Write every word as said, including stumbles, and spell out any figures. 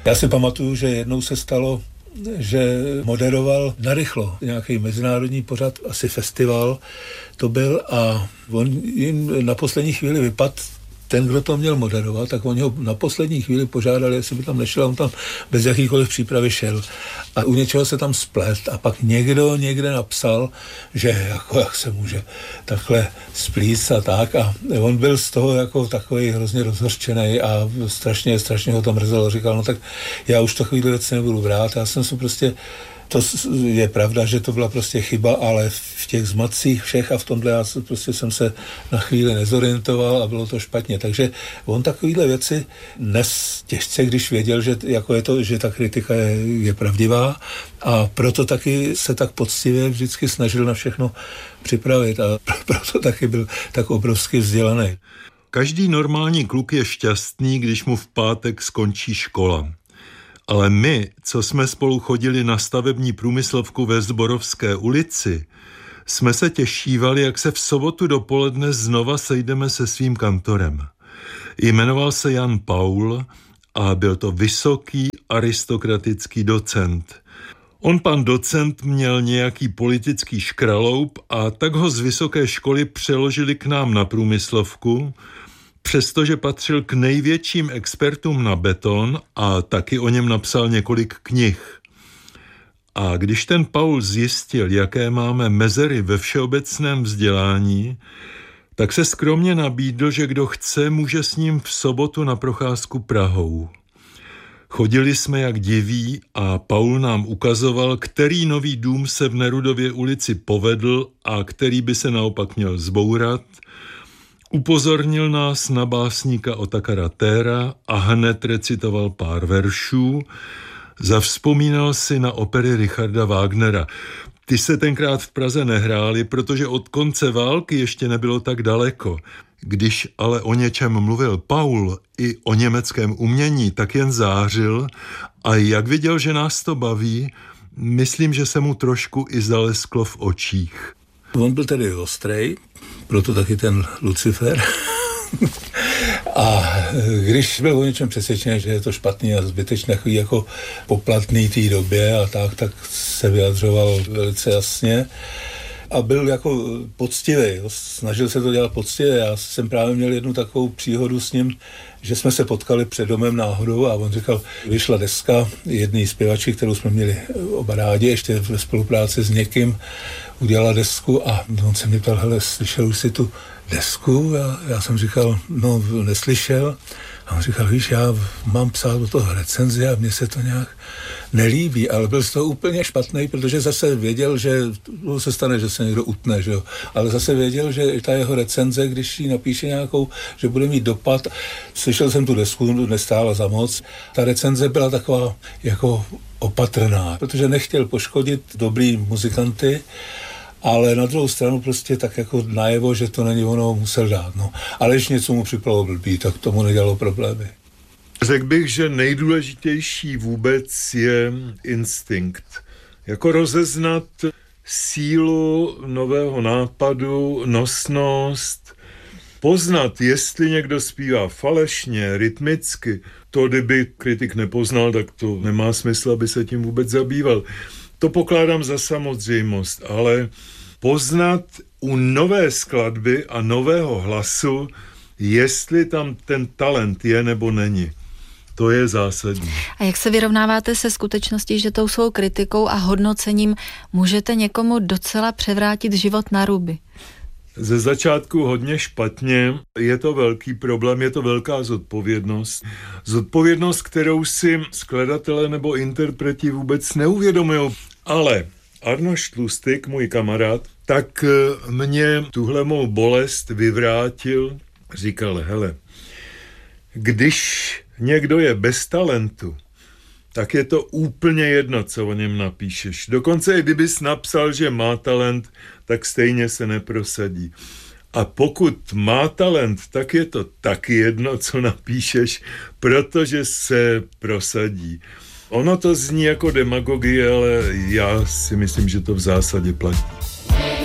Já si pamatuju, že jednou se stalo, že moderoval narychlo nějaký mezinárodní pořad, asi festival to byl, a on jim na poslední chvíli vypadl, ten, kdo to měl moderovat, tak oni ho na poslední chvíli požádali, jestli by tam nešel, a on tam bez jakýkoliv přípravy šel. A u něčeho se tam splet a pak někdo někde napsal, že jako jak se může takhle splíct a tak. A on byl z toho jako takový hrozně rozhořčený a strašně, strašně ho tam mrzelo. Říkal, no tak já už takovýhle věci nebudu brát. Já jsem se prostě To je pravda, že to byla prostě chyba, ale v těch zmatcích všech a v tomhle já prostě jsem se na chvíli nezorientoval a bylo to špatně. Takže on takovýhle věci dnes těžce, když věděl, že, jako je to, že ta kritika je, je pravdivá, a proto taky se tak poctivě vždycky snažil na všechno připravit a proto taky byl tak obrovsky vzdělaný. Každý normální kluk je šťastný, když mu v pátek skončí škola. Ale my, co jsme spolu chodili na stavební průmyslovku ve Zborovské ulici, jsme se těšívali, jak se v sobotu dopoledne znova sejdeme se svým kantorem. Jmenoval se Jan Paul a byl to vysoký aristokratický docent. On, pan docent, měl nějaký politický škraloup a tak ho z vysoké školy přeložili k nám na průmyslovku, přestože patřil k největším expertům na beton a taky o něm napsal několik knih. A když ten Paul zjistil, jaké máme mezery ve všeobecném vzdělání, tak se skromně nabídl, že kdo chce, může s ním v sobotu na procházku Prahou. Chodili jsme jak diví a Paul nám ukazoval, který nový dům se v Nerudově ulici povedl a který by se naopak měl zbourat. Upozornil nás na básníka Otakara Téra a hned recitoval pár veršů. Zavzpomínal si na opery Richarda Wagnera. Ty se tenkrát v Praze nehrály, protože od konce války ještě nebylo tak daleko. Když ale o něčem mluvil Paul i o německém umění, tak jen zářil, a jak viděl, že nás to baví, myslím, že se mu trošku i zalesklo v očích. On byl tedy ostrej, proto taky ten Lucifer. A když byl o něčem přesvědčený, že je to špatný a zbytečný, takový jako poplatný té době a tak, tak se vyjadřoval velice jasně. A byl jako poctivý, snažil se to dělat poctivě. Já jsem právě měl jednu takovou příhodu s ním, že jsme se potkali před domem náhodou a on říkal, vyšla deska jedné zpěvačky, kterou jsme měli oba rádi, ještě ve spolupráci s někým, udělala desku a on se mě ptal, hele, slyšel už si tu desku? Já, já jsem říkal, no, neslyšel. A on říkal, víš, já mám psát do toho recenzi a mně se to nějak nelíbí, ale byl z toho úplně špatný, protože zase věděl, že to se stane, že se někdo utne, že jo. Ale zase věděl, že ta jeho recenze, když ji napíše nějakou, že bude mít dopad. Slyšel jsem tu desku, nestála za moc. Ta recenze byla taková jako opatrná, protože nechtěl poškodit dobrý muzikanty, ale na druhou stranu prostě tak jako najevo, že to není ono, musel dát. No. Ale když něco mu připadalo blbý, tak tomu nedělalo problémy. Řekl bych, že nejdůležitější vůbec je instinkt. Jako rozeznat sílu nového nápadu, nosnost, poznat, jestli někdo zpívá falešně, rytmicky. To, kdyby kritik nepoznal, tak to nemá smysl, aby se tím vůbec zabýval. To pokládám za samozřejmost, ale poznat u nové skladby a nového hlasu, jestli tam ten talent je nebo není. To je zásadní. A jak se vyrovnáváte se skutečností, že tou svou kritikou a hodnocením můžete někomu docela převrátit život na ruby? Ze začátku hodně špatně, je to velký problém, je to velká zodpovědnost. Zodpovědnost, kterou si skladatelé nebo interpreti vůbec neuvědomují. Ale Arnošt Tlustik, můj kamarád, tak mě tuhle mou bolest vyvrátil. Říkal, hele, když někdo je bez talentu, tak je to úplně jedno, co o něm napíšeš. Dokonce i kdybys napsal, že má talent, tak stejně se neprosadí. A pokud má talent, tak je to taky jedno, co napíšeš, protože se prosadí. Ono to zní jako demagogie, ale já si myslím, že to v zásadě platí.